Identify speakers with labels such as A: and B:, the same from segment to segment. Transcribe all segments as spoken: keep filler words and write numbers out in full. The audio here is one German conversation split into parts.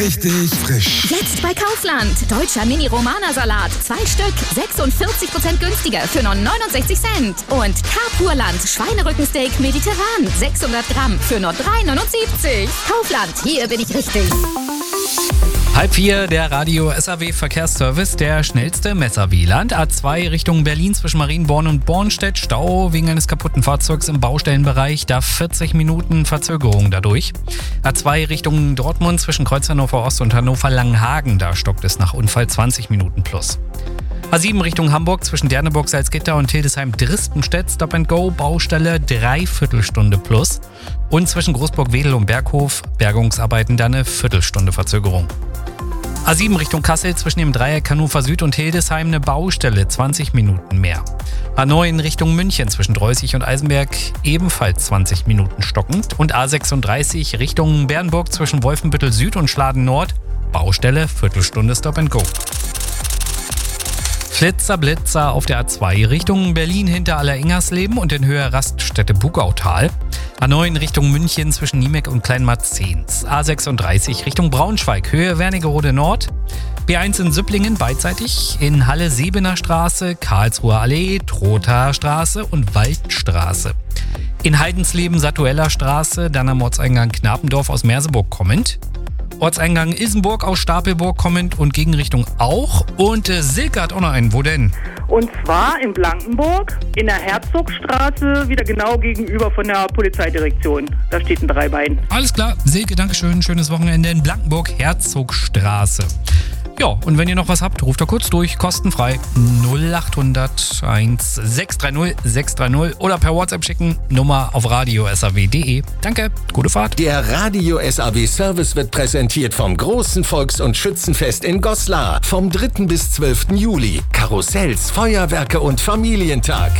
A: Richtig frisch.
B: Jetzt bei Kaufland. Deutscher Mini-Romana-Salat. Zwei Stück. sechsundvierzig Prozent günstiger für nur neunundsechzig Cent. Und Carpurland. Schweinerückensteak mediterran. sechshundert Gramm für nur drei neunundsiebzig. Kaufland. Hier bin ich richtig.
C: Halb vier, der Radio S A W Verkehrsservice, der schnellste Messer-Wieland. A zwei Richtung Berlin zwischen Marienborn und Bornstedt. Stau wegen eines kaputten Fahrzeugs im Baustellenbereich. Da vierzig Minuten Verzögerung dadurch. A zwei Richtung Dortmund zwischen Kreuz Hannover Ost und Hannover Langenhagen. Da stockt es nach Unfall zwanzig Minuten plus. A sieben Richtung Hamburg zwischen Derneburg, Salzgitter und Hildesheim-Dristenstedt. Stop and Go, Baustelle, Dreiviertelstunde plus. Und zwischen Großburg-Wedel und Berghof, Bergungsarbeiten, dann eine Viertelstunde Verzögerung. A sieben Richtung Kassel zwischen dem Dreieck Hannover Süd und Hildesheim eine Baustelle, zwanzig Minuten mehr. A neun Richtung München zwischen Dreußig und Eisenberg, ebenfalls zwanzig Minuten stockend. Und A sechsunddreißig Richtung Bernburg zwischen Wolfenbüttel Süd und Schladen Nord, Baustelle, Viertelstunde Stop and Go. Flitzer Blitzer auf der A zwei Richtung Berlin hinter Alleringersleben und in Höhe Raststätte Bugautal. A neun Richtung München zwischen Niemeck und Kleinmarzens. A sechsunddreißig Richtung Braunschweig, Höhe Wernigerode Nord. B eins in Süpplingen beidseitig, in Halle Sebener Straße, Karlsruher Allee, Trothaer Straße und Waldstraße. In Heidensleben Satueller Straße, dann am Ortseingang Knapendorf aus Merseburg kommend. Ortseingang Ilsenburg aus Stapelburg kommend und Gegenrichtung auch. Und äh, Silke hat auch noch einen. Wo denn?
D: Und zwar in Blankenburg, in der Herzogstraße, wieder genau gegenüber von der Polizeidirektion. Da steht ein Dreibein.
C: Alles klar. Silke, Dankeschön. Schönes Wochenende in Blankenburg, Herzogstraße. Ja, und wenn ihr noch was habt, ruft da kurz durch, kostenfrei null acht hundert eins sechs drei null sechs drei null oder per WhatsApp schicken, Nummer auf radio s a w punkt de. Danke, gute Fahrt.
E: Der Radio S A W Service wird präsentiert vom großen Volks- und Schützenfest in Goslar vom dritten bis zwölften Juli. Karussells, Feuerwerke und Familientag.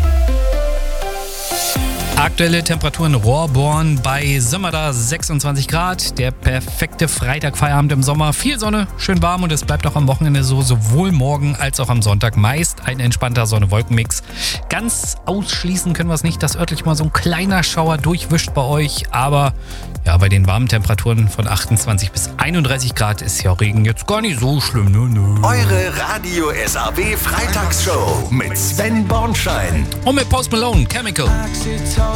C: Aktuelle Temperaturen Rohrborn bei Sömmerda sechsundzwanzig Grad. Der perfekte Freitagfeierabend im Sommer. Viel Sonne, schön warm und es bleibt auch am Wochenende so, sowohl morgen als auch am Sonntag. Meist ein entspannter Sonne-Wolken-Mix. Ganz ausschließen können wir es nicht, dass örtlich mal so ein kleiner Schauer durchwischt bei euch. Aber ja, bei den warmen Temperaturen von achtundzwanzig bis einunddreißig Grad ist ja Regen jetzt gar nicht so schlimm. Nö, nö.
E: Eure Radio S A W Freitagsshow mit Sven Bornschein.
C: Und mit Post Malone, Chemical.